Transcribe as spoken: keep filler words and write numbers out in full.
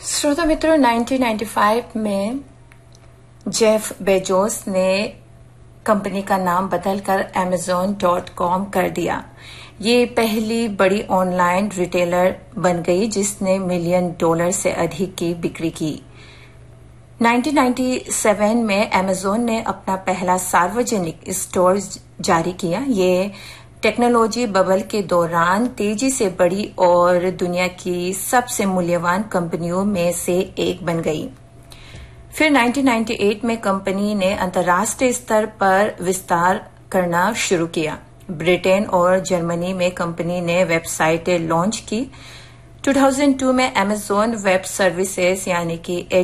श्रोता मित्रों, उन्नीस सौ पचानवे में जेफ बेजोस ने कंपनी का नाम बदलकर अमेज़न डॉट कॉम कर दिया। ये पहली बड़ी ऑनलाइन रिटेलर बन गई जिसने मिलियन डॉलर से अधिक की बिक्री की। उन्नीस सौ सत्तानवे में अमेज़न ने अपना पहला सार्वजनिक स्टोर जारी किया। ये टेक्नोलॉजी बबल के दौरान तेजी से बढ़ी और दुनिया की सबसे मूल्यवान कंपनियों में से एक बन गई। फिर उन्नीस सौ अट्ठानवे में कंपनी ने अंतर्राष्ट्रीय स्तर पर विस्तार करना शुरू किया। ब्रिटेन और जर्मनी में कंपनी ने वेबसाइटें लॉन्च की। दो हज़ार दो में अमेज़न वेब सर्विसेज यानी कि